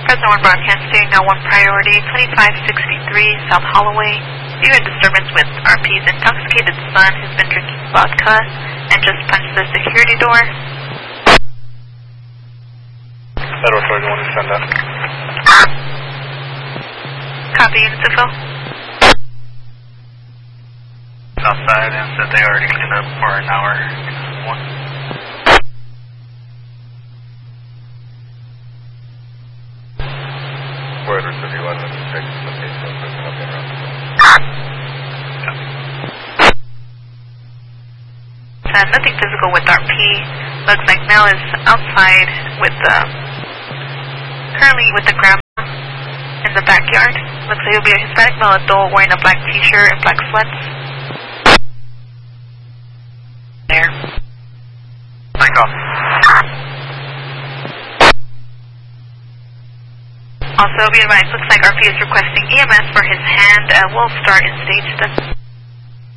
Fresno and Broadcast stating now 1 priority, 2563 South Holloway. Due to disturbance with RP's intoxicated son who's been drinking vodka and just punched the security door. Federal 31 to send that. Copy, units info. Outside and said they already cleaned up for an hour. One. Word to the 11 to check the location of person up there. Nothing physical with RP. Looks like Mel is outside with currently with the grandma in the backyard. Looks like he'll be a Hispanic male adult wearing a black t-shirt and black sweats. There. Take off. Also, be advised, looks like RP is requesting EMS for his hand. We'll start in stage 7.